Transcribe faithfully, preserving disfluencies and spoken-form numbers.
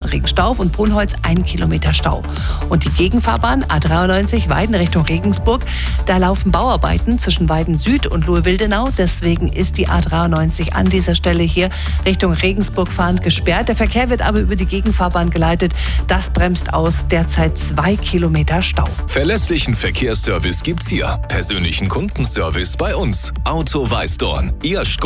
Regenstauf und Brunholz ein Kilometer Stau. Und die Gegenfahrbahn A dreiundneunzig Weiden Richtung Regensburg, da laufen Bauarbeiten zwischen Weiden Süd und Lohe-Wildenau. Deswegen ist die A dreiundneunzig an dieser Stelle hier Richtung Regensburg fahrend gesperrt. Der Verkehr wird aber über die Gegenfahrbahn geleitet. Das bremst aus, derzeit zwei Kilometer Stau. Verlässlichen Verkehrsservice gibt's hier. Persönlichen Kundenservice bei uns. Auto Weißdorn. Ihr Strom